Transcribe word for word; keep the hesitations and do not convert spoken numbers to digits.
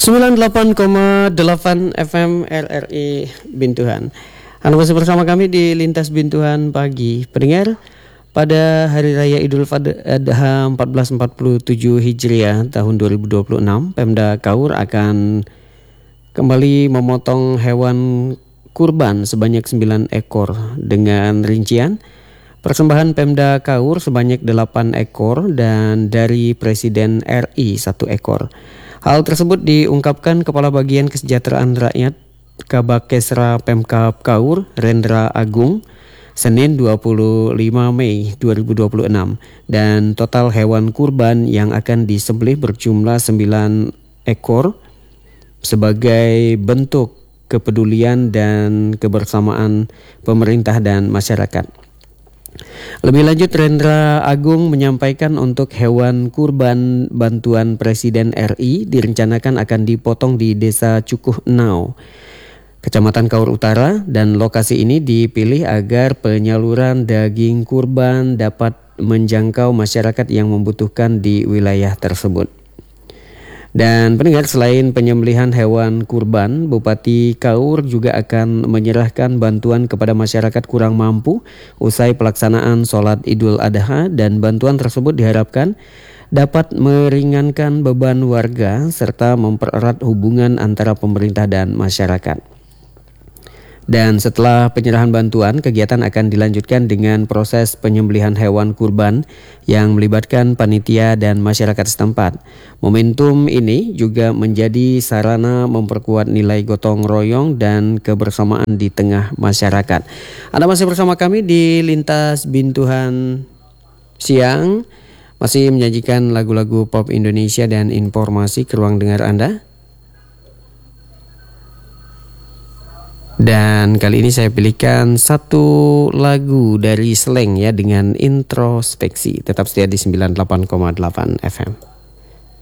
sembilan puluh delapan koma delapan F M R R I Bintuhan. Anda masih bersama kami di Lintas Bintuhan Pagi. Pendengar, pada Hari Raya Idul Adha seribu empat ratus empat puluh tujuh Hijriah tahun dua ribu dua puluh enam, Pemda Kaur akan kembali memotong hewan kurban sebanyak sembilan ekor dengan rincian persembahan Pemda Kaur sebanyak delapan ekor dan dari Presiden R I satu ekor. Hal tersebut diungkapkan Kepala Bagian Kesejahteraan Rakyat Kabakesra Pemkab Kaur, Rendra Agung, Senin dua puluh lima Mei dua ribu dua puluh enam, dan total hewan kurban yang akan disembelih berjumlah sembilan ekor sebagai bentuk kepedulian dan kebersamaan pemerintah dan masyarakat. Lebih lanjut, Rendra Agung menyampaikan untuk hewan kurban bantuan Presiden R I direncanakan akan dipotong di Desa Cukuh Enau, Kecamatan Kaur Utara, dan lokasi ini dipilih agar penyaluran daging kurban dapat menjangkau masyarakat yang membutuhkan di wilayah tersebut. Dan pendengar, selain penyembelihan hewan kurban, Bupati Kaur juga akan menyerahkan bantuan kepada masyarakat kurang mampu usai pelaksanaan sholat Idul Adha, dan bantuan tersebut diharapkan dapat meringankan beban warga serta mempererat hubungan antara pemerintah dan masyarakat. Dan setelah penyerahan bantuan, kegiatan akan dilanjutkan dengan proses penyembelihan hewan kurban yang melibatkan panitia dan masyarakat setempat. Momentum ini juga menjadi sarana memperkuat nilai gotong royong dan kebersamaan di tengah masyarakat. Anda masih bersama kami di Lintas Bintuhan Siang, masih menyajikan lagu-lagu pop Indonesia dan informasi ke ruang dengar Anda. Dan kali ini saya pilihkan satu lagu dari Slank ya dengan Introspeksi. Tetap setia di sembilan puluh delapan koma delapan F M.